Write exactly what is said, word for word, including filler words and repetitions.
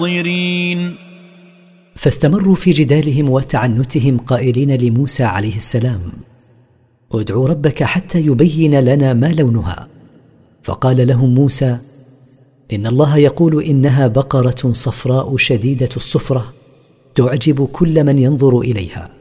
الناظرين. فاستمروا في جدالهم وتعنتهم قائلين لموسى عليه السلام: ادعوا ربك حتى يبين لنا ما لونها. فقال لهم موسى: إن الله يقول إنها بقرة صفراء شديدة الصفرة تعجب كل من ينظر إليها.